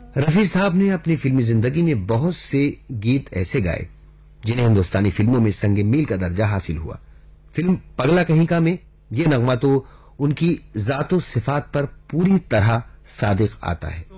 रफी साहब ने अपनी फिल्मी जिंदगी में बहुत से गीत ऐसे गाए जिन्हें हिंदुस्तानी फिल्मों में संग मील का दर्जा हासिल हुआ। फिल्म पगला कहीं का में यह नगमा तो उनकी जातो सिफात पर पूरी तरह सादिक आता है।